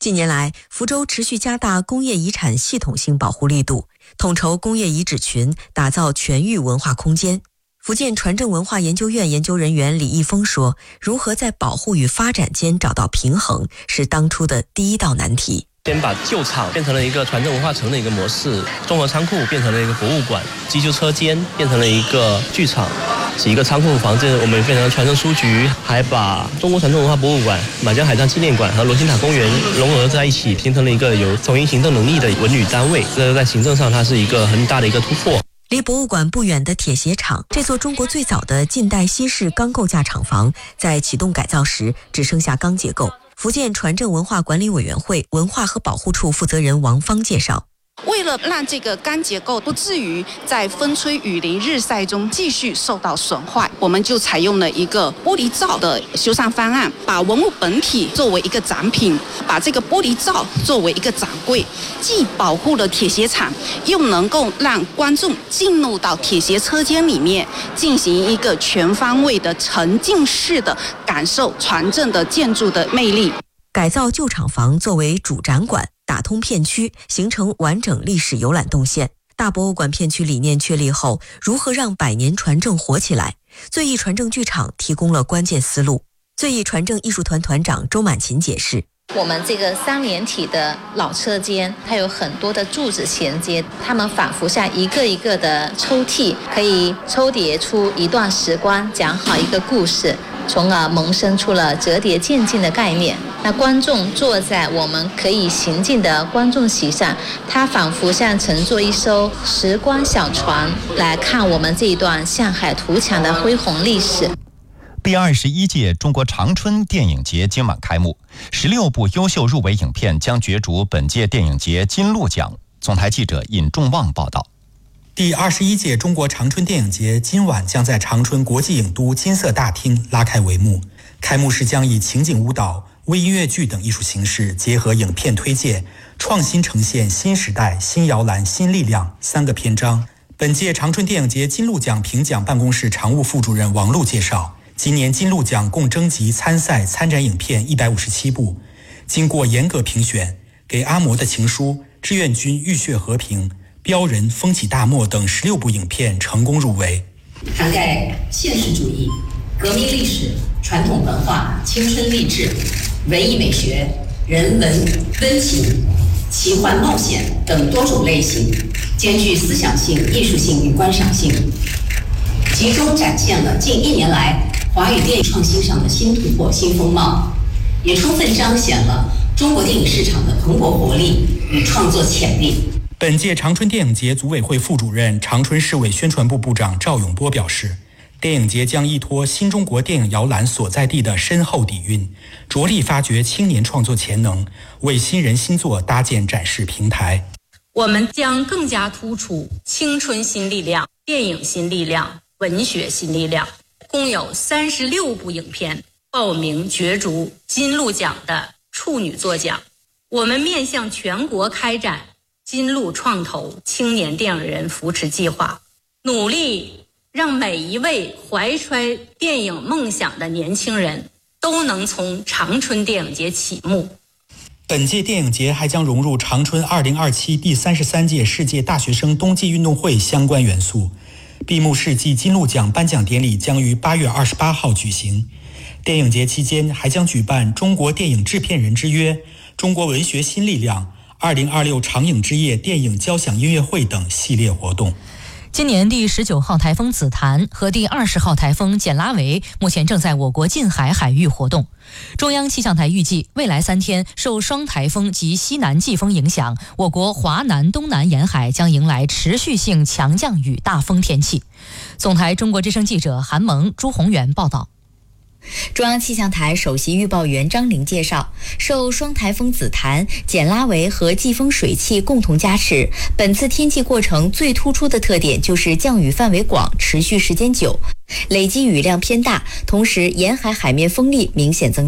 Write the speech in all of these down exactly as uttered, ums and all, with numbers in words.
近年来，福州持续加大工业遗产系统性保护力度，统筹工业遗址群，打造全域文化空间。福建传政文化研究院研究人员李毅峰说，如何在保护与发展间找到平衡，是当初的第一道难题。 先把旧厂变成了一个传政文化城的一个模式，综合仓库变成了一个博物馆，急救车间变成了一个剧场，几个仓库房子我们变成了传政书局，还把中国传统文化博物馆、满江海战纪念馆和罗兴塔公园融合在一起，形成了一个有统一行政能力的文旅单位。这在行政上它是一个很大的一个突破。 离博物馆不远的铁鞋厂，这座中国最早的近代西式钢构架厂房，在启动改造时只剩下钢结构。福建传政文化管理委员会文化和保护处负责人王芳介绍， 为了让这个钢结构不至于在风吹雨淋日晒中继续受到损坏，我们就采用了一个玻璃罩的修缮方案，把文物本体作为一个展品，把这个玻璃罩作为一个展柜，既保护了铁鞋厂，又能够让观众进入到铁鞋车间里面，进行一个全方位的沉浸式的感受传政的建筑的魅力。 改造旧厂房作为主展馆，打通片区，形成完整历史游览动线。大博物馆片区理念确立后，如何让百年传政活起来？最艺传政剧场提供了关键思路。最艺传政艺术团团长周满琴解释， 我们这个三连体的老车间，它有很多的柱子衔接，它们仿佛像一个一个的抽屉，可以抽叠出一段时光，讲好一个故事，从而萌生出了折叠渐进的概念。那观众坐在我们可以行进的观众席上，它仿佛像乘坐一艘时光小船，来看我们这一段向海图强的恢宏历史。 第二十一届中国长春电影节今晚开幕，十六部优秀入围影片将角逐本届电影节金鹿奖。总台记者尹仲旺报道。 第二十一届中国长春电影节今晚将在长春国际影都金色大厅拉开帷幕。开幕式将以情景舞蹈、微音乐剧等艺术形式，结合影片推介，创新呈现新时代、新摇篮、新力量三个篇章。本届长春电影节金鹿奖评奖办公室常务副主任王璐介绍，今年金鹿奖共征集参赛参展影片一百五十七部，经过严格评选，给阿嬷的情书、志愿军浴血和平、标人风起大漠等十六部影片成功入围， 涵盖现实主义、革命历史、传统文化、青春励志、文艺美学、人文温情、奇幻冒险等多种类型，兼具思想性、艺术性与观赏性，集中展现了近一年来华语电影创新上的新突破、新风貌，也充分彰显了中国电影市场的蓬勃活力与创作潜力。 本届长春电影节组委会副主任、长春市委宣传部部长赵永波表示，电影节将依托新中国电影摇篮所在地的深厚底蕴，着力发掘青年创作潜能，为新人新作搭建展示平台。 我们将更加突出青春新力量、电影新力量、文学新力量，共有三十六部影片报名角逐金鹿奖的处女作奖。我们面向全国开展金鹿创投青年电影人扶持计划，努力让每一位怀揣电影梦想的年轻人都能从长春电影节启幕。 本届电影节还将融入长春二零二七第三十三届世界大学生冬季运动会相关元素。闭幕式暨金鹿奖颁奖典礼将于八月二十八号举行。电影节期间还将举办中国电影制片人之约、中国文学新力量、二零二六长影之夜电影交响音乐会等系列活动。 今年第十九号台风紫檀和第二十号台风简拉维目前正在我国近海海域活动。中央气象台预计，未来三天受双台风及西南季风影响，我国华南、东南沿海将迎来持续性强降雨大风天气。总台中国之声记者韩萌、朱宏元报道。 中央气象台首席预报员张玲介绍，受双台风紫檀、简拉维和季风水汽共同加持，本次天气过程最突出的特点就是降雨范围广、持续时间久，累积雨量偏大，同时沿海海面风力明显增大。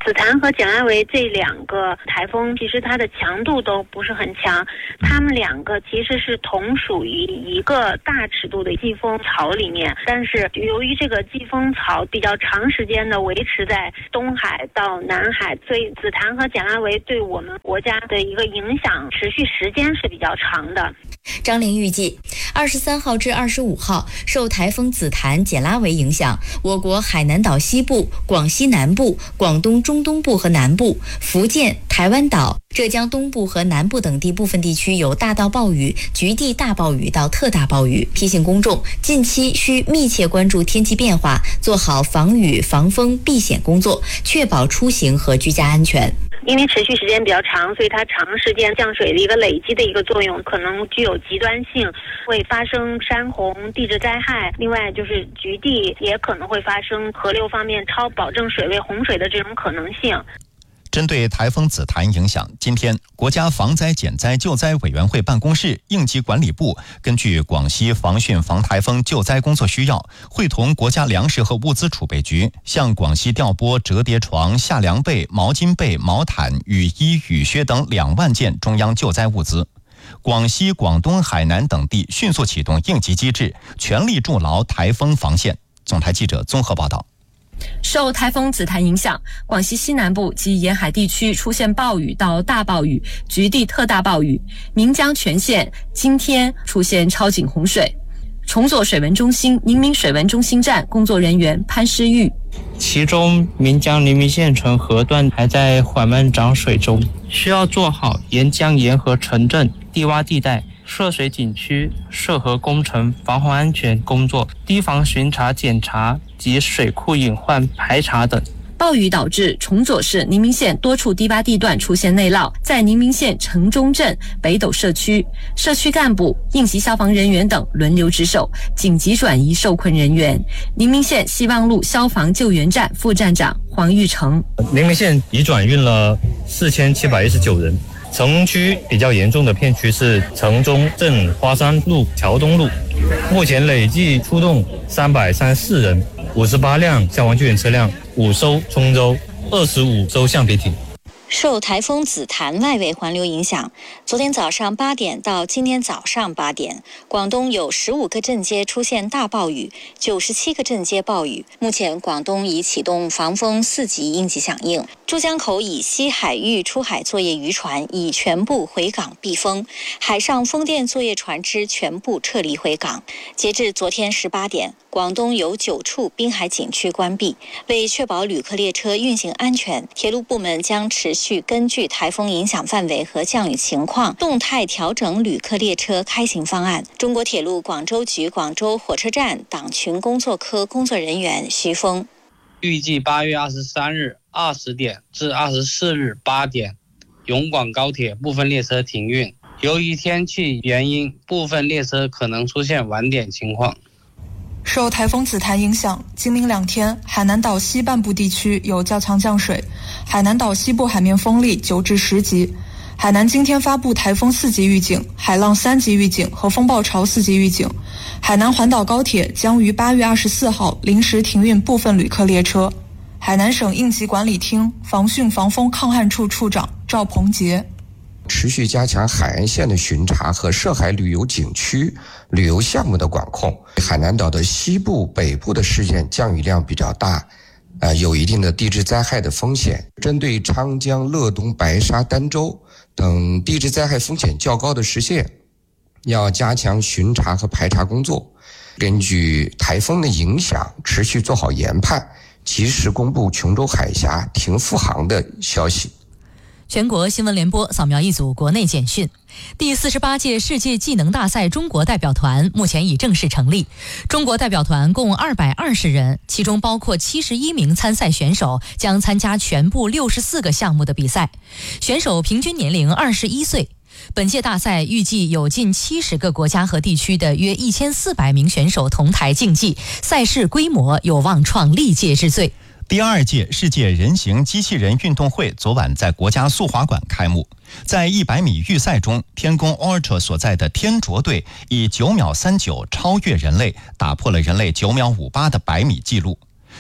紫檀和简拉维这两个台风，其实它的强度都不是很强，它们两个其实是同属于一个大尺度的季风槽里面，但是由于这个季风槽比较长时间的维持在东海到南海，所以紫檀和简拉维对我们国家的一个影响持续时间是比较长的。 张玲预计，二十三号至二十五号，受台风紫檀、简拉维影响，我国海南岛西部、广西南部、广东中东部和南部、福建、台湾岛、浙江东部和南部等地部分地区有大到暴雨、局地大暴雨到特大暴雨。提醒公众，近期需密切关注天气变化，做好防雨、防风、避险工作，确保出行和居家安全。 因为持续时间比较长，所以它长时间降水的一个累积的一个作用，可能具有极端性，会发生山洪、地质灾害。另外就是局地也可能会发生河流方面超保证水位洪水的这种可能性。 针对台风紫檀影响，今天国家防灾减灾救灾委员会办公室应急管理部根据广西防汛防台风救灾工作需要，会同国家粮食和物资储备局向广西调拨折叠床、夏凉被、毛巾被、毛毯、雨衣、雨靴等两万件中央救灾物资。广西、广东、海南等地迅速启动应急机制，全力筑牢台风防线。总台记者综合报道。 受台风紫檀影响，广西西南部及沿海地区出现暴雨到大暴雨、局地特大暴雨，岷江全县今天出现超警洪水。崇左水文中心宁明水文中心站工作人员潘诗玉， 其中岷江宁明县城河段还在缓慢涨水中，需要做好沿江沿河城镇、低洼地带、涉水景区涉河工程防洪安全工作，堤防巡查检查及水库隐患排查等。 暴雨导致崇左市宁明县多处低洼地段出现内涝，在宁明县城中镇、北斗社区，社区干部、应急消防人员等轮流值守，紧急转移受困人员。宁明县希望路消防救援站副站长黄玉成， 宁明县已转运了四千七百一十九人。城区比较严重的片区是城中镇、花山路、桥东路，目前累计出动三百三十四人，五十八辆消防救援车辆，五艘冲舟，二十五艘橡皮艇。 受台风紫檀外围环流影响，昨天早上八点到今天早上八点，广东有十五个镇街出现大暴雨，九十七个镇街暴雨。目前广东已启动防风四级应急响应。珠江口以西海域出海作业渔船已全部回港避风，海上风电作业船只全部撤离回港。截至昨天十八点，广东有九处滨海景区关闭。为确保旅客列车运行安全，铁路部门将持续根据台风影响范围和降雨情况，动态调整旅客列车开行方案。中国铁路广州局广州火车站党群工作科工作人员徐峰， 预计八月二十三日二十点至二十四日八点，永广高铁部分列车停运。由于天气原因，部分列车可能出现晚点情况。 受台风紫檀影响，今明两天，海南岛西半部地区有较强降水，海南岛西部海面风力九至十级。海南今天发布台风四级预警、海浪三级预警和风暴潮四级预警。海南环岛高铁将于八月二十四号临时停运部分旅客列车。海南省应急管理厅防汛防风抗旱处处长赵鹏杰， 持续加强海岸线的巡查和涉海旅游景区、旅游项目的管控。海南岛的西部、北部的事件降雨量比较大，呃，有一定的地质灾害的风险。针对昌江、乐东、白沙、儋州等地质灾害风险较高的市县，要加强巡查和排查工作，根据台风的影响，持续做好研判，及时公布琼州海峡停复航的消息。 全国新闻联播扫描一组国内简讯。第四十八届世界技能大赛中国代表团目前已正式成立。中国代表团共二百二十人，其中包括七十一名参赛选手，将参加全部六十四个项目的比赛。选手平均年龄二十一岁。本届大赛预计有近七十个国家和地区的约一千四百名选手同台竞技，赛事规模有望创历届之最。 第二届世界人形机器人运动会昨晚在国家速滑馆开幕。在一百米预赛中，天宫 Ultra 所在的天卓队以九秒三九超越人类，打破了人类九秒五八的百米纪录。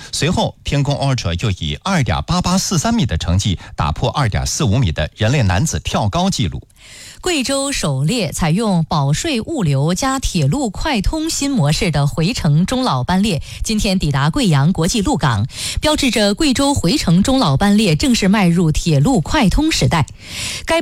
随后天宫 Ultra 又以 二点八八四三米的成绩打破二点四五米的人类男子跳高纪录。 贵州首列采用保税物流加铁路快通新模式的回程中老班列今天抵达贵阳国际陆港，标志着贵州回程中老班列正式迈入铁路快通时代。该